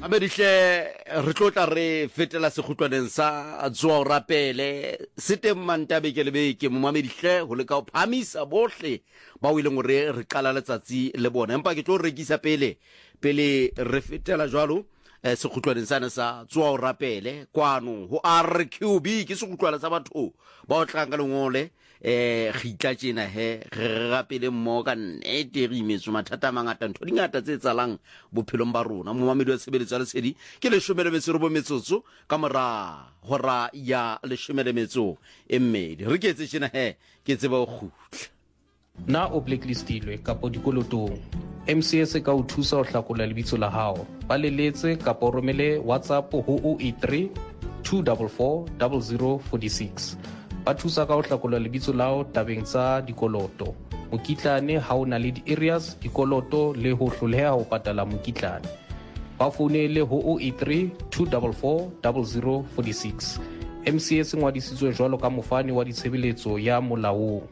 Amedihle re tlotla re fetela sekhutlwaneng sa tsoa o rapele se teng Mantabe ke lebeke mo Amedihle ho le ka o phamisa bohle ba o ileng gore re qala letsatsi le bona empa ke tlo rekisa pele re fetela jwalo sekhutlwaneng sana sa tsoa o rapele kwano ho RQB ke sekhutlwana sa batho ba o tlang ka lengole khitla tjena he re rapele mo ka nnete re imetso mathata a mangata ntho dingata tse tsalang bophelong ba rona mo mamedi wa tshebeletso ya lesedi ke le 10 metsotso ka mora hora ya le 10 emmedi re ketse tjena he ke tseba go khutla na o blacklistilwe kapo dikolotong MCS ka o thusa o hlakola lebitso la hao ba leletse kapo romele WhatsApp ho 083 244 0046 ba thusa ka o hlakola lebitso lao tabeng tsa dikoloto mokitlane ha o na le di-areas dikoloto le ho hloleha ho patala mokitlane ba founele ho 083 244 0046 MCS ngwadisitswe jwalo ka mofani wa ditshebeletso ya molaong.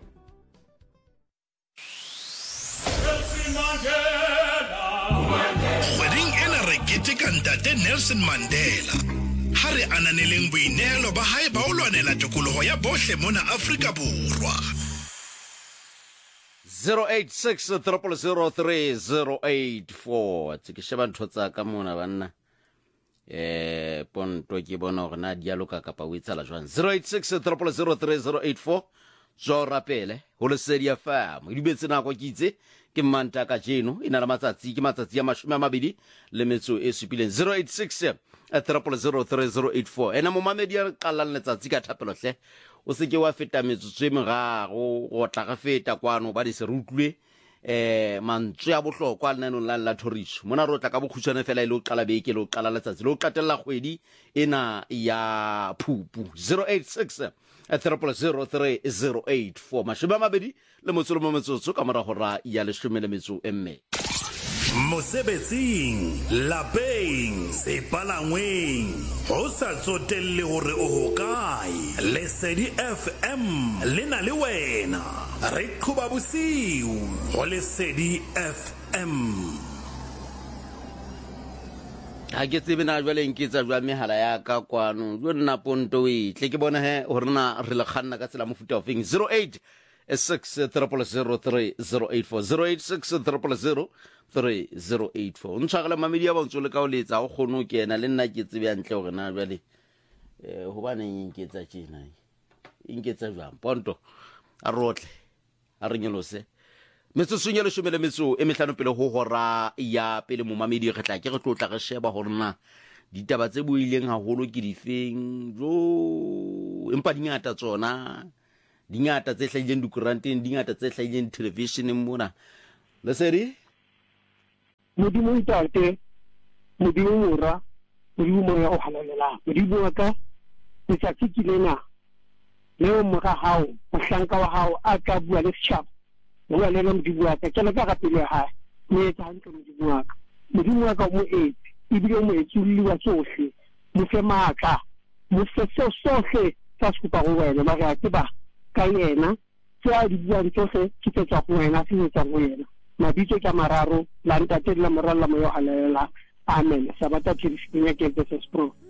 Wedding ena re keteka ntate Nelson Mandela ha re ananeleng boinelo ba hae ba o lwanela tokoloho ya bohle mona Afrika Borwa. 086 ke sheba ntho tsa ka mona banna ponto ke bona gore na dialoga kapa o itsala jwang 086 jo rapele ho le sedia fam di betse nako ke itse ke manta ka jeno ina la matsatsi ke matsatsi ya 20 le metso e supileng 086 0003084 ena mo mamedi ya qalang letsatsi ka thapelo hle o se ke wa feta metsotso e meraro go tla ga feta kwano ba di se rutlwe mantswe ya bohlokwa le nanong la Thoriso mona ro tla ka bokhutsana fela ile o qala beke le o qala letsatsi le o qatella kgwedi ena ya Phupu 086 0003084 masheba mabedi le motsolo mo metsotso ka mora hora ya le 10 mosebetsing lapeng sepalangweng ho sa tsotelle hore o hokae Lesedi FM lena le wena re qhuba bosiu ho Lesedi FM ha ke tsebe na jwale nketsa jwa mehala ya ka kwano jo nna ponto e tle ke bona he hore na re le khanna ka tsela mofuta of 08 6003084 086 3084 ntshagala mamedi ya bontso le ka o letsa go kgono ke ena le nna ke tsebe ya ntle gore na jwale ho bana nketsa tjena nketsa jwang ponto a rotle a re nyelose metsotso ya 10 metso e mehlano pele ho hora ya pele mo mamedi re tla ke re tlotla re sheba gore na ditaba tse buileng haholo ke difeng jo empa dingata tsona dingata tse hlahileng dikuranteng dingata tse hlahileng televisioneng mona Lesedi modimo itate modimo mora modimo moya o halalela modimo wa ka letsatsi ke lena leo mora hao mohlanka wa hao a ka bua le setjhaba bua le modimo wa ka tsena ka rapele ha mo etsa hantle modimo wa ka mo etse ibile mo etsuliwa tsohle mo fe matla mo fe sohle tsa skupa go wena ba ga tseba ka yena tsa di bua tsohle ke tsa go wena se tsa go yena mabitso ka mararo la ntate la moralla mo yo halela amen sabata tshirifinya ke tse pro